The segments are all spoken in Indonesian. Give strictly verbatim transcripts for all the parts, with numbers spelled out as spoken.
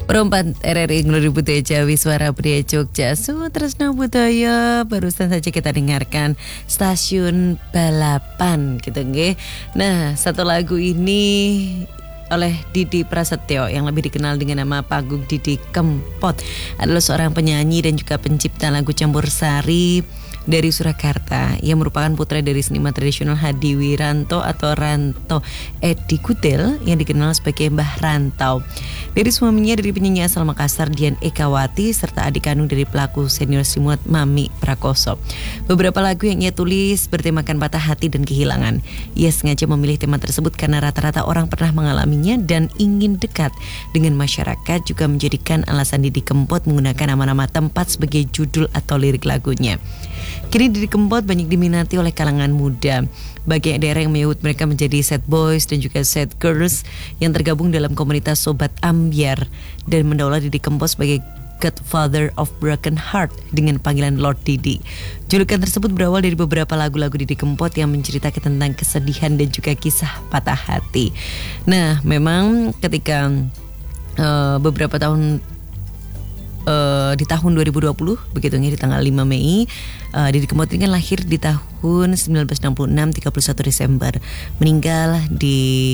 Perempat R R I Ngluri Budaya Jawi Suara Budaya Jogja Sutresna Budaya. Barusan saja kita dengarkan Stasiun Balapan gitu nggih. Nah, satu lagu ini oleh Didi Prasetyo yang lebih dikenal dengan nama panggung Didi Kempot, adalah seorang penyanyi dan juga pencipta lagu campursari dari Surakarta yang merupakan putra dari seniman tradisional Hadi Wiranto atau Ranto Edi Kutil yang dikenal sebagai Mbah Rantau. Dari suaminya dari penyanyi asal Makassar Dian Ekawati serta adik kandung dari pelaku senior Simut Mami Prakoso. Beberapa lagu yang ia tulis bertemakan patah hati dan kehilangan. Ia sengaja memilih tema tersebut karena rata-rata orang pernah mengalaminya dan ingin dekat dengan masyarakat, juga menjadikan alasan Didi Kempot menggunakan nama-nama tempat sebagai judul atau lirik lagunya. Kini Didi Kempot banyak diminati oleh kalangan muda. Banyak daerah yang menyebut mereka menjadi sad boys dan juga sad girls yang tergabung dalam komunitas Sobat Ambyar dan mendaulat Didi Kempot sebagai Godfather of Broken Heart dengan panggilan Lord Didi. Julukan tersebut berawal dari beberapa lagu-lagu Didi Kempot yang menceritakan tentang kesedihan dan juga kisah patah hati. Nah, memang ketika uh, beberapa tahun Uh, di tahun dua ribu dua puluh begitu ya, di tanggal lima Mei uh, Didi Kempot ini kan lahir di tahun sembilan belas enam puluh enam, tiga puluh satu Desember, meninggal di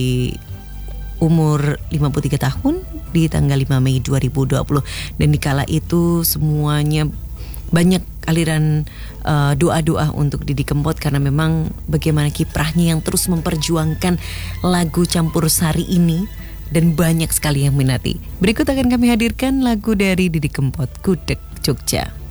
umur lima puluh tiga tahun di tanggal lima Mei dua ribu dua puluh. Dan di kala itu semuanya banyak aliran uh, doa-doa untuk Didi Kempot karena memang bagaimana kiprahnya yang terus memperjuangkan lagu campursari ini dan banyak sekali yang minati. Berikut akan kami hadirkan lagu dari Didi Kempot, Gudeg Jogja.